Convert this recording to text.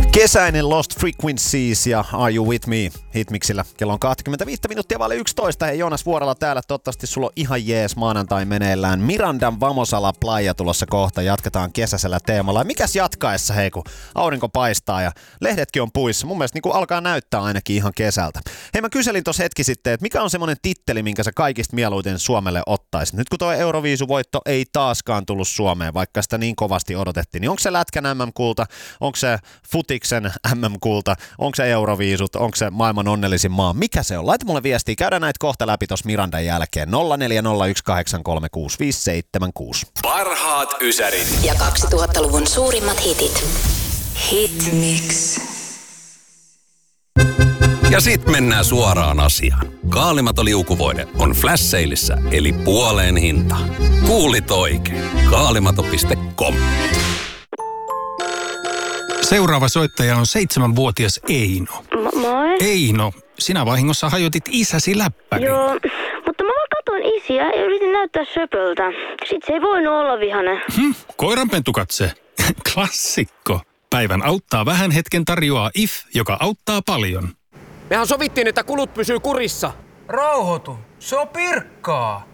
Kesäinen Lost Frequencies ja Are You With Me Hitmixillä. Kello on 25 minuuttia vaille 11. Hei, Joonas Vuorala täällä. Toivottavasti sulla on ihan jees maanantai meneillään. Mirandan Vamosala Playa tulossa kohta. Jatketaan kesäisellä teemalla. Ja mikäs jatkaessa, hei, kun aurinko paistaa ja lehdetkin on puissa. Mun mielestä niin alkaa näyttää ainakin ihan kesältä. Hei, mä kyselin tuossa hetki sitten, että mikä on semmonen titteli, minkä sä kaikista mieluiten Suomelle ottaisit. Nyt kun tuo Euroviisuvoitto ei taaskaan tullut Suomeen, vaikka sitä niin kovasti odotettiin, niin onko se lätkän MM-kulta, onko se futiksen MM-kulta, onko se Euroviisut, onko se maailman onnellisin maa, mikä se on? Laita mulle viestiä, käydään näitä kohta läpi tuossa Mirandan jälkeen. 0401836576. Parhaat ysärit ja 2000-luvun suurimmat hitit. Hitmix. Ja sit mennään suoraan asiaan. Kaalimaton liukuvoide on flash saleissa, eli puoleen hintaan. Kuulit oikein. Kaalimato.com. Seuraava soittaja on 7-vuotias Eino. Moi. Eino, sinä vahingossa hajotit isäsi läppärin. Joo, mutta mä vaan katoin isiä ja yritin näyttää söpöltä. Sit se ei voinut olla vihainen. Koiranpentukatse. Klassikko. Päivän auttaa vähän hetken tarjoaa IF, joka auttaa paljon. Mehän sovittiin, että kulut pysyy kurissa. Rauhoitu. Se on Pirkkaa.